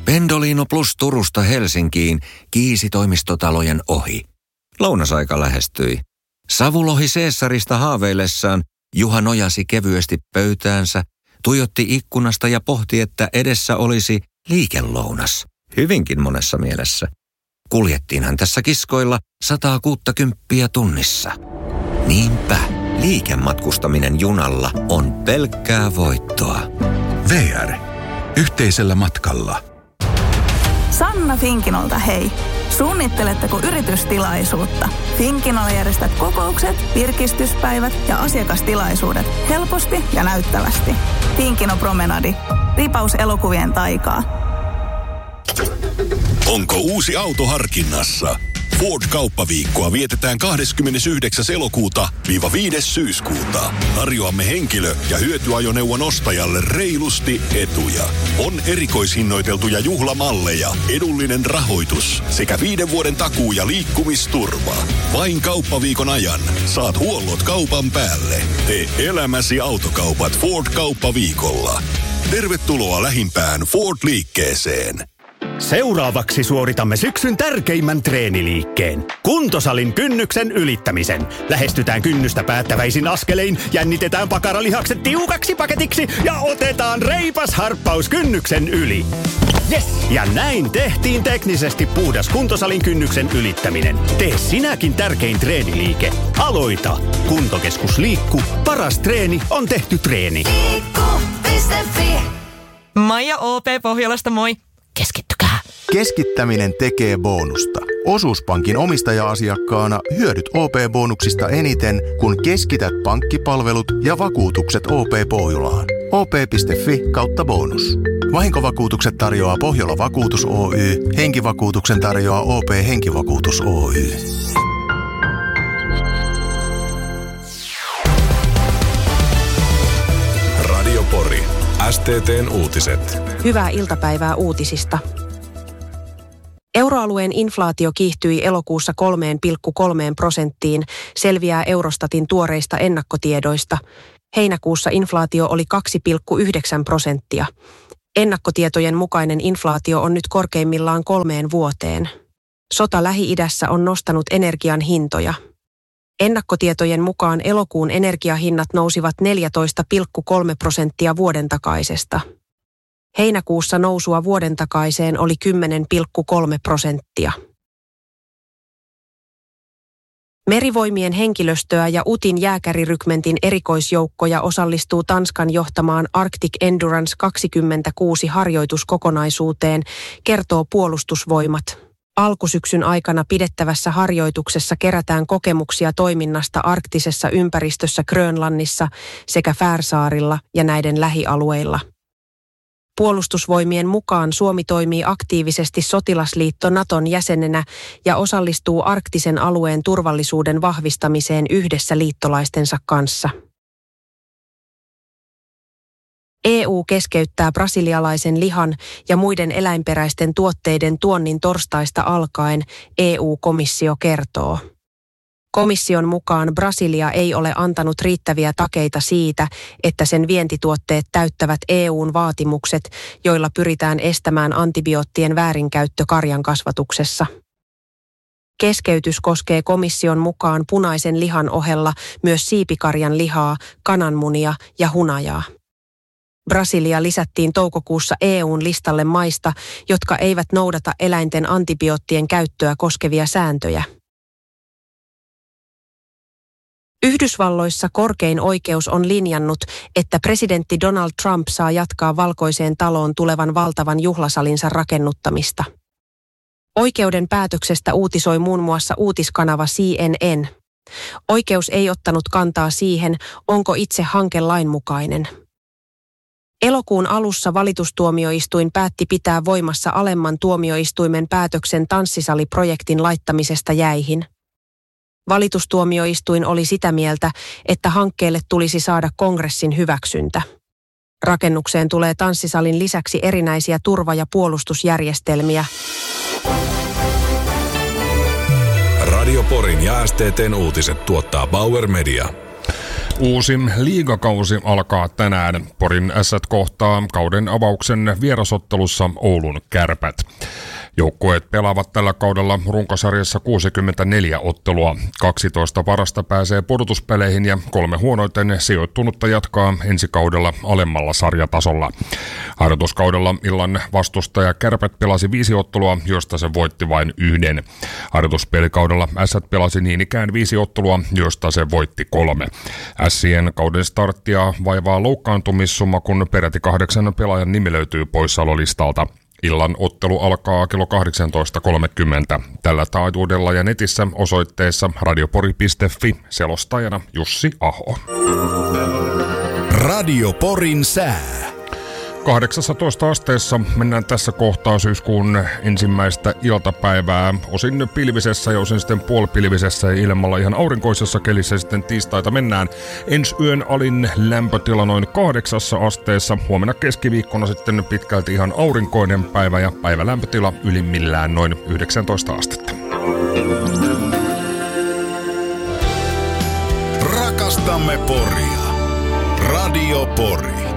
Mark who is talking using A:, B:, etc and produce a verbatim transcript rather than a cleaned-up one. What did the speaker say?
A: Pendolino Plus Turusta Helsinkiin kiisi toimistotalojen ohi. Lounasaika lähestyi. Savulohi Caesarista haaveillessaan Juha nojasi kevyesti pöytäänsä, tuijotti ikkunasta ja pohti, että edessä olisi liikelounas. Hyvinkin monessa mielessä. Kuljettiinhan tässä kiskoilla sataa kuuttakymppiä tunnissa. Niinpä, liikematkustaminen junalla on pelkkää voittoa.
B: V R. Yhteisellä matkalla.
C: Sanna Finkinolta hei. Suunnitteletteko yritystilaisuutta? Finkinolla järjestät kokoukset, virkistyspäivät ja asiakastilaisuudet helposti ja näyttävästi. Finkino Promenadi. Ripaus elokuvien taikaa.
D: Onko uusi auto harkinnassa? Ford-kauppaviikkoa vietetään kahdeskymmenesyhdeksäs elokuuta viiva viides syyskuuta. Tarjoamme henkilö- ja hyötyajoneuvon ostajalle reilusti etuja. On erikoishinnoiteltuja juhlamalleja, edullinen rahoitus sekä viiden vuoden takuu- ja liikkumisturva. Vain kauppaviikon ajan saat huollot kaupan päälle. Tee elämäsi autokaupat Ford-kauppaviikolla. Tervetuloa lähimpään Ford-liikkeeseen.
E: Seuraavaksi suoritamme syksyn tärkeimmän treeniliikkeen. Kuntosalin kynnyksen ylittämisen. Lähestytään kynnystä päättäväisin askelein, jännitetään pakaralihakset tiukaksi paketiksi ja otetaan reipas harppaus kynnyksen yli. Yes! Ja näin tehtiin teknisesti puhdas kuntosalin kynnyksen ylittäminen. Tee sinäkin tärkein treeniliike. Aloita! Kuntokeskus Liikku. Paras treeni on tehty treeni.
F: Liikku piste fi.
G: Maija O P Pohjolasta, moi! Keskittykää.
H: Keskittäminen tekee bonusta. Osuuspankin omistaja-asiakkaana hyödyt O P-bonuksista eniten, kun keskität pankkipalvelut ja vakuutukset O P Pohjolaan. O P piste fi kautta bonus. Vahinkovakuutukset tarjoaa Pohjola Vakuutus Oy. Henkivakuutuksen tarjoaa O P Henkivakuutus Oy.
D: Radio Pori. S T T:n uutiset.
I: Hyvää iltapäivää uutisista. Euroalueen inflaatio kiihtyi elokuussa kolme pilkku kolme prosenttiin, selviää Eurostatin tuoreista ennakkotiedoista. Heinäkuussa inflaatio oli kaksi pilkku yhdeksän prosenttia. Ennakkotietojen mukainen inflaatio on nyt korkeimmillaan kolmeen vuoteen. Sota Lähi-idässä on nostanut energian hintoja. Ennakkotietojen mukaan elokuun energiahinnat nousivat neljätoista pilkku kolme prosenttia vuoden takaisesta. Heinäkuussa nousua vuoden takaiseen oli kymmenen pilkku kolme prosenttia. Merivoimien henkilöstöä ja U T In jääkärirykmentin erikoisjoukkoja osallistuu Tanskan johtamaan Arctic Endurance kaksikymmentäkuusi harjoituskokonaisuuteen, kertoo Puolustusvoimat. Alkusyksyn aikana pidettävässä harjoituksessa kerätään kokemuksia toiminnasta arktisessa ympäristössä Grönlannissa sekä Färsaarilla ja näiden lähialueilla. Puolustusvoimien mukaan Suomi toimii aktiivisesti sotilasliitto Naton jäsenenä ja osallistuu arktisen alueen turvallisuuden vahvistamiseen yhdessä liittolaistensa kanssa. E U keskeyttää brasilialaisen lihan ja muiden eläinperäisten tuotteiden tuonnin torstaista alkaen, E U-komissio kertoo. Komission mukaan Brasilia ei ole antanut riittäviä takeita siitä, että sen vientituotteet täyttävät E U:n vaatimukset, joilla pyritään estämään antibioottien väärinkäyttö karjan kasvatuksessa. Keskeytys koskee komission mukaan punaisen lihan ohella myös siipikarjan lihaa, kananmunia ja hunajaa. Brasilia lisättiin toukokuussa E U:n listalle maista, jotka eivät noudata eläinten antibioottien käyttöä koskevia sääntöjä. Yhdysvalloissa korkein oikeus on linjannut, että presidentti Donald Trump saa jatkaa Valkoiseen taloon tulevan valtavan juhlasalinsa rakennuttamista. Oikeuden päätöksestä uutisoi muun muassa uutiskanava C N N. Oikeus ei ottanut kantaa siihen, onko itse hanke lainmukainen. Elokuun alussa valitustuomioistuin päätti pitää voimassa alemman tuomioistuimen päätöksen tanssisaliprojektin laittamisesta jäihin. Valitustuomioistuin oli sitä mieltä, että hankkeelle tulisi saada kongressin hyväksyntä. Rakennukseen tulee tanssisalin lisäksi erinäisiä turva- ja puolustusjärjestelmiä.
D: Radio Porin ja S T T:n uutiset tuottaa Bauer Media.
J: Uusi liigakausi alkaa tänään. Porin Ässät kohtaa kauden avauksen vierasottelussa Oulun Kärpät. Joukkueet pelaavat tällä kaudella runkosarjassa kuusikymmentäneljä ottelua. kaksitoista parasta pääsee pudotuspeleihin ja kolme huonoiten sijoittunutta jatkaa ensi kaudella alemmalla sarjatasolla. Harjoituskaudella illan vastustaja Kärpät pelasi viisi ottelua, josta se voitti vain yhden. Harjoituspelikaudella Ässät pelasi niin ikään viisi ottelua, josta se voitti kolme. Ässien kauden starttia vaivaa loukkaantumissumma, kun peräti kahdeksan pelaajan nimi löytyy poissaololistalta. Illan ottelu alkaa kello kahdeksantoista kolmekymmentä. Tällä taajuudella ja netissä osoitteessa radiopori piste fi. Selostajana Jussi Aho.
B: Radioporin sää.
J: kahdeksantoista asteessa mennään tässä kohtaa syyskuun ensimmäistä iltapäivää. Osin pilvisessä ja osin sitten puolipilvisessä ja ilmalla ihan aurinkoisessa kelissä sitten tiistaita mennään. Ensi yön alin lämpötila noin kahdeksassa asteessa. Huomenna keskiviikkona sitten pitkälti ihan aurinkoinen päivä ja päivälämpötila ylimmillään noin yhdeksäntoista astetta.
B: Rakastamme Poria. Radio Pori.